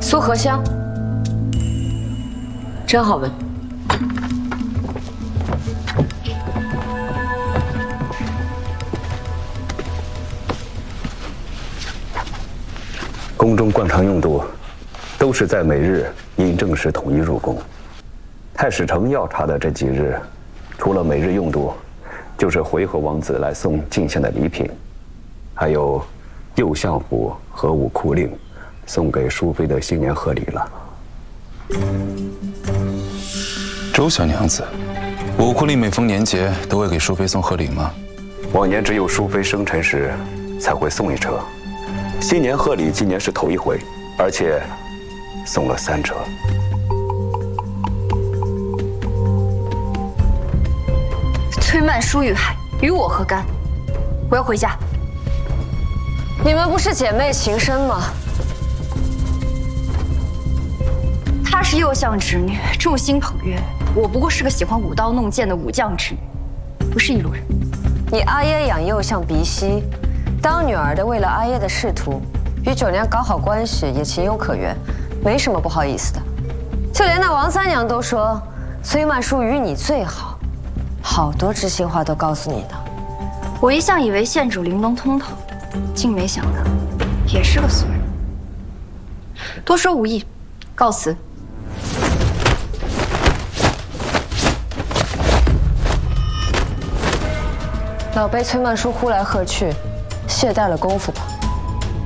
苏荷香，真好闻。 宫中惯常用度，都是在每日因正时统一入宫。太史丞要查的这几日，除了每日用度，就是回纥王子来送进献的礼品，还有右相府和武库令送给淑妃的新年贺礼了。 周小娘子，武库令每逢年节都会给淑妃送贺礼吗？ 往年只有淑妃生辰时才会送一车，新年贺礼今年是头一回，而且送了3车。 崔曼淑遇害，与我何干？我要回家。 你们不是姐妹情深吗？ 她是右相侄女，众星捧月；我不过是个喜欢舞刀弄剑的武将之女，不是一路人。 你阿耶养右相鼻息，当女儿的为了阿耶的仕途，与九娘搞好关系也情有可原，没什么不好意思的。就连那王三娘都说崔曼淑与你最好，好多知心话都告诉你的。 我一向以为县主玲珑通透，竟没想到也是个俗人。多说无益，告辞。 老被崔曼淑呼来喝去，懈怠了功夫吧。